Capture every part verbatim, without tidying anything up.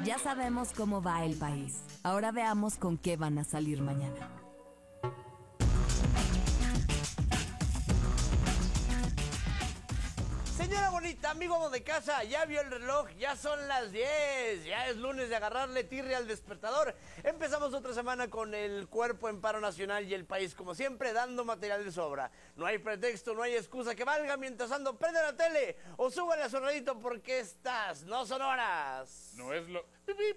Ya sabemos cómo va el país. Ahora veamos con qué van a salir mañana. Señora bonita, amigo de casa, ya vio el reloj, ya son las diez, ya es lunes de agarrarle tirria al despertador. Empezamos otra semana con el cuerpo en paro nacional y el país, como siempre, dando material de sobra. No hay pretexto, no hay excusa que valga mientras ando, prende la tele o súbale a su radito porque estas no son horas. No es lo...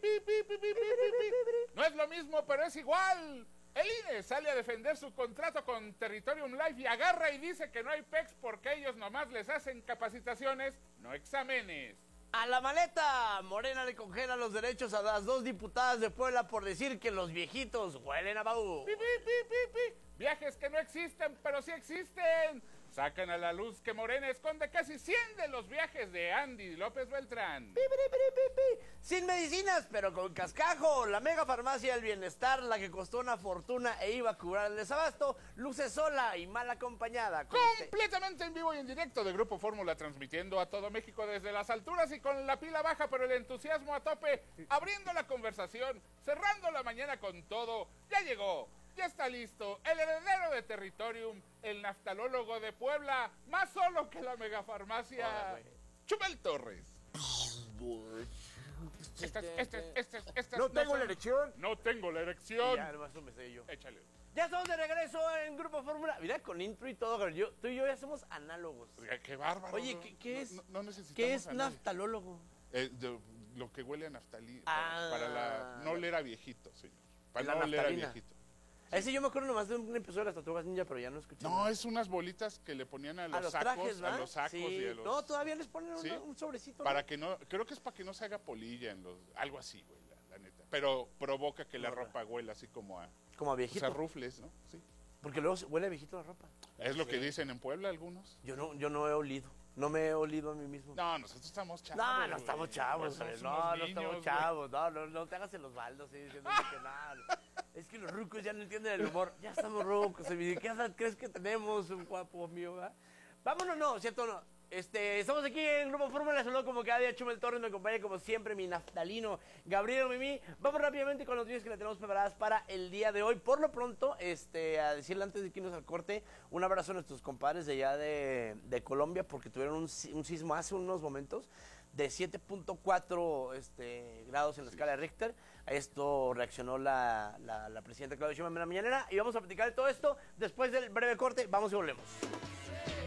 No es lo mismo, pero es igual. El I N E sale a defender su contrato con Territorium Life y agarra y dice que no hay P E X porque ellos nomás les hacen capacitaciones, no exámenes. ¡A la maleta! Morena le congela los derechos a las dos diputadas de Puebla por decir que los viejitos huelen a baú. Pi, pi, pi, pi, pi. Viajes que no existen, pero sí existen. Sacan a la luz que Morena esconde casi cien de los viajes de Andy López Beltrán. Pi, pi, pi, pi, pi. Sin medicinas, pero con cascajo. La mega farmacia del bienestar, la que costó una fortuna e iba a curar el desabasto, luce sola y mal acompañada. Completamente en vivo y en directo de Grupo Fórmula, transmitiendo a todo México desde las alturas y con la pila baja, pero el entusiasmo a tope, abriendo la conversación, cerrando la mañana con todo. Ya llegó. Ya está listo, el heredero de Territorium, el naftalólogo de Puebla, más solo que la megafarmacia, Hola, Chumel Torres. Estas, estas, estas, estas no no tengo son... la erección. No tengo la erección. Ya, nomás no me sé yo. Échale. Ya estamos de regreso en Grupo Fórmula. Mira, con intro y todo, yo, tú y yo ya somos análogos. Oiga, qué bárbaro. Oye, ¿no? ¿qué, qué es? No, no necesitamos ¿Qué es a nadie. naftalólogo? Eh, de, lo que huele a naftalí, Ah. para, para la... No oler a viejito, señor. Para La no oler a naftalina. viejito. Ese yo me acuerdo nomás de un episodio de las Tortugas Ninja, pero ya no escuché. No, nada. es unas bolitas que le ponían a los, a los sacos, trajes, ¿va? a los sacos Sí. y a los... No, todavía les ponen un, ¿Sí? un sobrecito. Para ¿no? que no, creo que es para que no se haga polilla en los, algo así, güey, la, la neta. Pero provoca que la No, ropa huela así como a, Como a o viejito. sea, rufles, ¿no? Sí. Porque luego huele a viejito la ropa. Es lo Sí. que dicen en Puebla algunos. Yo no, yo no he olido. No me he olido a mí mismo. No, nosotros estamos chavos. No, no güey. estamos chavos, Somos güey. unos No, no niños, estamos güey. chavos. No, no, no te hagas en los baldos, sí, diciendo que no. Es que los rucos ya no entienden el humor. Ya estamos rucos. ¿Qué edad crees que tenemos, un guapo mío? ¿verdad? Vámonos, no, ¿cierto o no? Este, estamos aquí en Grupo Fórmula, saludo como cada día Chumel Torres, me acompaña como siempre mi naftalino Gabriel Mimi. Vamos rápidamente con los noticias que le tenemos preparadas para el día de hoy. Por lo pronto, este, a decirle antes de irnos al corte, un abrazo a nuestros compadres de allá de, de Colombia, porque tuvieron un, un sismo hace unos momentos de siete punto cuatro este, grados en la escala de Richter. A esto reaccionó la, la, la presidenta Claudia Sheinbaum en la mañanera y vamos a platicar de todo esto después del breve corte. Vamos y volvemos.